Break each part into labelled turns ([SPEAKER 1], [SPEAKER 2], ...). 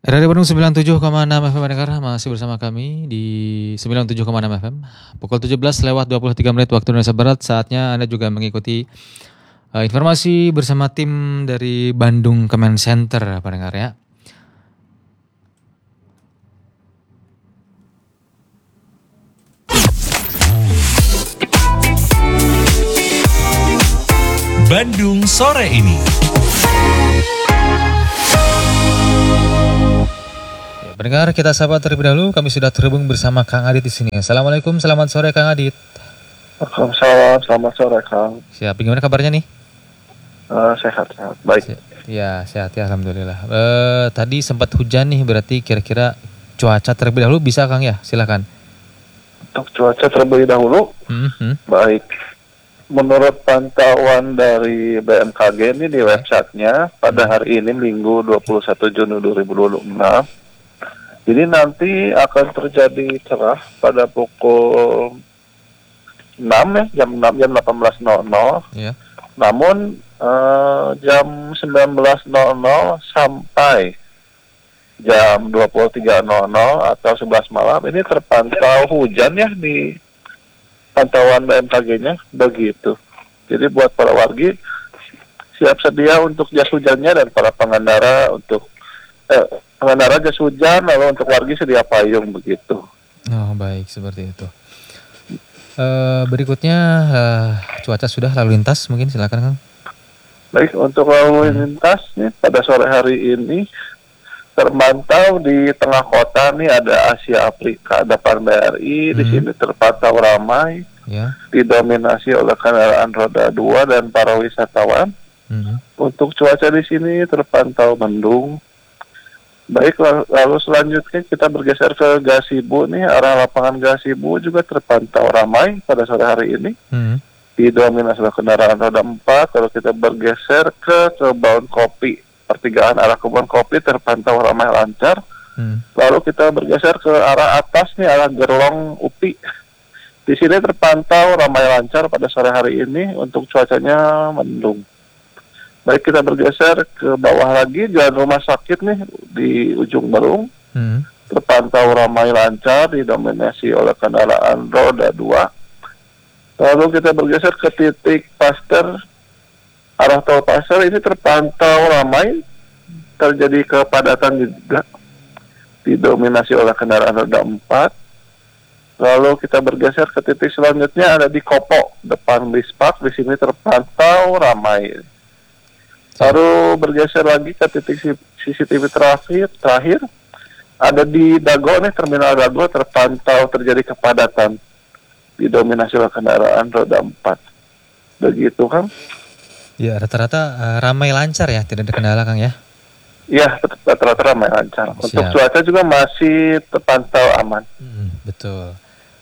[SPEAKER 1] Radio Bandung 97,6 FM pendengar, masih bersama kami di 97,6 FM. Pukul 17 lewat 23 menit waktu Indonesia Barat. Saatnya Anda juga mengikuti informasi bersama tim dari Bandung Command Center pendengar ya.
[SPEAKER 2] Bandung sore ini.
[SPEAKER 1] Pendengar, kita sapa terlebih dahulu. Kami sudah terhubung bersama Kang Adit di sini. Assalamualaikum, selamat sore Kang Adit.
[SPEAKER 3] Waalaikumsalam, selamat sore Kang.
[SPEAKER 1] Siap, gimana kabarnya nih?
[SPEAKER 3] Sehat, baik.
[SPEAKER 1] Ya, sehat ya, alhamdulillah. Tadi sempat hujan nih, berarti kira-kira cuaca terlebih dahulu bisa Kang ya? Silakan.
[SPEAKER 3] Untuk cuaca terlebih dahulu, baik. Menurut pantauan dari BMKG ini di websitenya, pada hari ini Minggu 21 Juni 2026, ini nanti akan terjadi cerah pada pukul 6 ya, jam 6, jam 18.00.
[SPEAKER 1] Ya.
[SPEAKER 3] Namun jam 19.00 sampai jam 23.00 atau 11 malam ini terpantau hujan ya di pantauan BMKG-nya begitu. Jadi buat para wargi siap sedia untuk jas hujannya dan para pengendara untuk pengendara jas hujan, lalu untuk wargi sedia payung begitu.
[SPEAKER 1] Oh baik, seperti itu. Berikutnya cuaca sudah lalu lintas mungkin silakan Kang.
[SPEAKER 3] Baik, untuk lalu lintas nih pada sore hari ini terpantau di tengah kota nih ada Asia Afrika depan BRI, di sini terpantau ramai, didominasi oleh kendaraan roda 2 dan para wisatawan. Untuk cuaca di sini terpantau mendung. Baik, lalu selanjutnya kita bergeser ke Gasibu nih, arah lapangan Gasibu juga terpantau ramai pada sore hari ini. Didominasi oleh kendaraan roda 4, kalau kita bergeser ke Kebun Kopi, pertigaan arah Kebun Kopi terpantau ramai lancar. Lalu kita bergeser ke arah atas nih, arah Gerlong UPI. Di sini terpantau ramai lancar pada sore hari ini, untuk cuacanya mendung. Baik, kita bergeser ke bawah lagi, jalan rumah sakit nih di ujung Berung. Terpantau ramai lancar, didominasi oleh kendaraan roda 2. Lalu kita bergeser ke titik Pasteur, arah tol Pasteur ini terpantau ramai, terjadi kepadatan juga, didominasi oleh kendaraan roda 4. Lalu kita bergeser ke titik selanjutnya ada di Kopo, depan Bispark, di sini terpantau ramai. Lalu bergeser lagi ke titik CCTV terakhir ada di Dago nih, terminal Dago terpantau terjadi kepadatan, didominasi oleh kendaraan roda 4. Begitu Kang.
[SPEAKER 1] Ya, rata-rata ramai lancar ya, tidak ada kendala Kang ya?
[SPEAKER 3] Iya, rata-rata ramai lancar. Untuk cuaca juga masih terpantau aman.
[SPEAKER 1] Betul.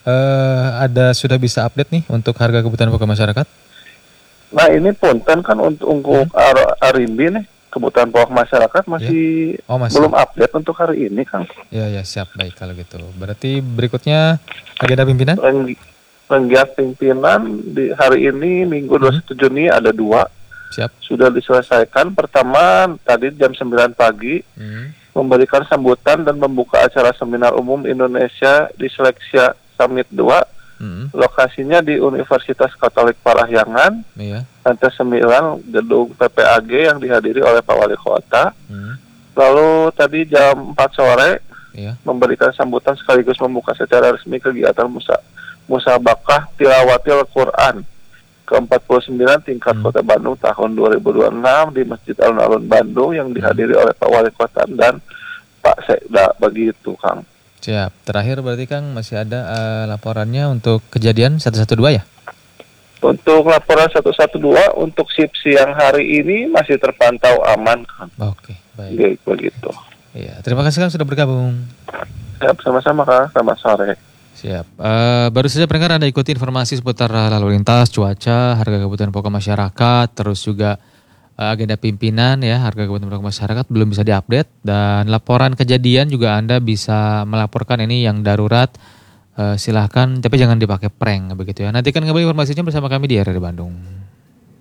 [SPEAKER 1] Ada sudah bisa update nih untuk harga kebutuhan pokok masyarakat?
[SPEAKER 3] Nah ini punten kan untuk Arimbi nih, kebutuhan pokok masyarakat masih belum update untuk hari ini Kang.
[SPEAKER 1] Ya siap, baik kalau gitu. Berarti berikutnya agenda pimpinan?
[SPEAKER 3] Penggiat pimpinan di hari ini Minggu 21 Juni ada 2.
[SPEAKER 1] Siap. Sudah
[SPEAKER 3] diselesaikan. Pertama tadi jam 9 pagi memberikan sambutan dan membuka acara seminar umum Indonesia Disleksia Summit 2. Lokasinya di Universitas Katolik Parahyangan, lantai 9 gedung PPAG yang dihadiri oleh Pak Wali Kota. Lalu tadi jam 4 sore memberikan sambutan sekaligus membuka secara resmi kegiatan Musabakah Tilawatil Quran ke-49 tingkat Kota Bandung tahun 2026 di Masjid Alun-Alun Bandung yang dihadiri oleh Pak Wali Kota dan Pak Sekda, begitu Kang.
[SPEAKER 1] Siap. Terakhir berarti Kang masih ada laporannya untuk kejadian 112 ya?
[SPEAKER 3] Untuk laporan 112 untuk shift siang hari ini masih terpantau aman Kang.
[SPEAKER 1] Oke, baik.
[SPEAKER 3] Begitu.
[SPEAKER 1] Iya, terima kasih Kang sudah bergabung.
[SPEAKER 3] Siap, sama-sama Kang. Selamat sore.
[SPEAKER 1] Siap. Baru saja pendengar Anda ikuti informasi seputar lalu lintas, cuaca, harga kebutuhan pokok masyarakat, terus juga agenda pimpinan ya, harga kebutuhan pokok masyarakat belum bisa diupdate, dan laporan kejadian juga Anda bisa melaporkan ini yang darurat. Silahkan, tapi jangan dipakai prank begitu ya. Nantikan kembali informasinya bersama kami di RRI Bandung.